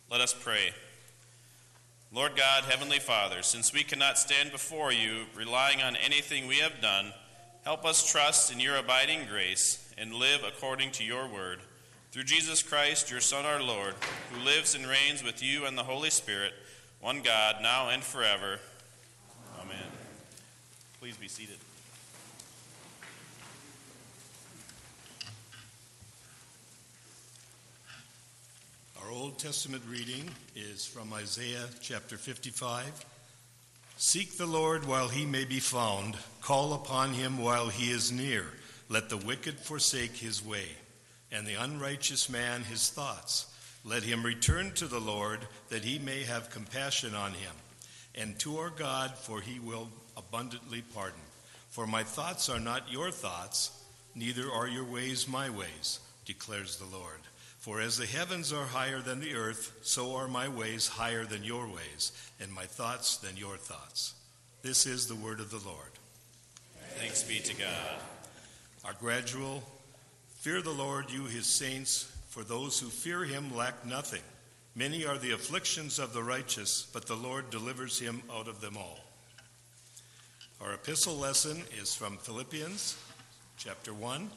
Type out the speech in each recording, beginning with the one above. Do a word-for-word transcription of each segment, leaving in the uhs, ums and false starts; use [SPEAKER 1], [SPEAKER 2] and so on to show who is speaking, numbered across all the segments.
[SPEAKER 1] Let us pray. Lord God, Heavenly Father, since we cannot stand before you relying on anything we have done, help us trust in your abiding grace and live according to your word. Through Jesus Christ, your Son, our Lord, who lives and reigns with you and the Holy Spirit, one God, now and forever. Amen. Please be seated.
[SPEAKER 2] Our Old Testament reading is from Isaiah chapter fifty-five. Seek the Lord while he may be found. Call upon him while he is near. Let the wicked forsake his way, and the unrighteous man his thoughts. Let him return to the Lord, that he may have compassion on him, and to our God, for he will abundantly pardon. For my thoughts are not your thoughts, neither are your ways my ways, declares the Lord. For as the heavens are higher than the earth, so are my ways higher than your ways, and my thoughts than your thoughts. This is the word of the Lord.
[SPEAKER 1] Thanks be to God.
[SPEAKER 2] Our gradual, fear the Lord, you his saints, for those who fear him lack nothing. Many are the afflictions of the righteous, but the Lord delivers him out of them all. Our epistle lesson is from Philippians chapter one.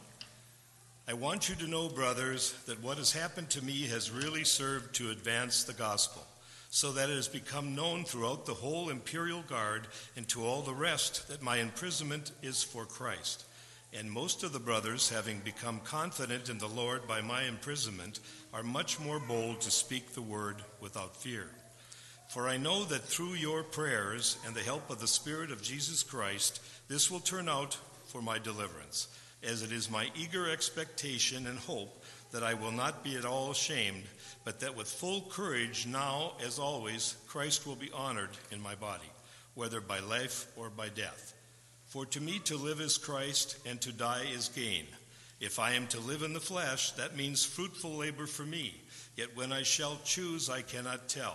[SPEAKER 2] I want you to know, brothers, that what has happened to me has really served to advance the gospel, so that it has become known throughout the whole imperial guard and to all the rest that my imprisonment is for Christ. And most of the brothers, having become confident in the Lord by my imprisonment, are much more bold to speak the word without fear. For I know that through your prayers and the help of the Spirit of Jesus Christ, this will turn out for my deliverance, as it is my eager expectation and hope that I will not be at all ashamed, but that with full courage now, as always, Christ will be honored in my body, whether by life or by death. For to me to live is Christ, and to die is gain. If I am to live in the flesh, that means fruitful labor for me, yet when I shall choose, I cannot tell.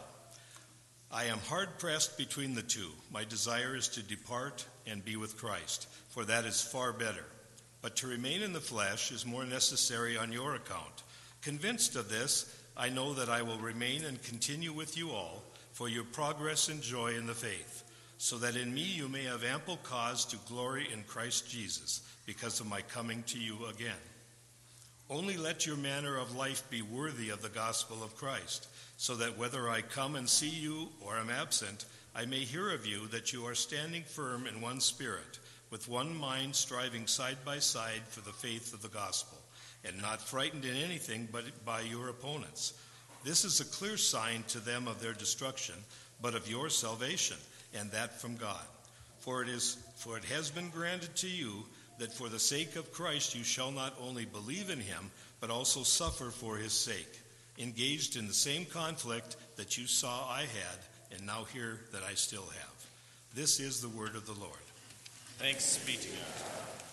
[SPEAKER 2] I am hard-pressed between the two. My desire is to depart and be with Christ, for that is far better. But to remain in the flesh is more necessary on your account. Convinced of this, I know that I will remain and continue with you all for your progress and joy in the faith, so that in me you may have ample cause to glory in Christ Jesus because of my coming to you again. Only let your manner of life be worthy of the gospel of Christ, so that whether I come and see you or am absent, I may hear of you that you are standing firm in one spirit, with one mind striving side by side for the faith of the gospel, and not frightened in anything but by your opponents. This is a clear sign to them of their destruction, but of your salvation, and that from God. For it is, for it has been granted to you that for the sake of Christ you shall not only believe in him, but also suffer for his sake, engaged in the same conflict that you saw I had, and now hear that I still have. This is the word of the Lord.
[SPEAKER 1] Thanks be to God.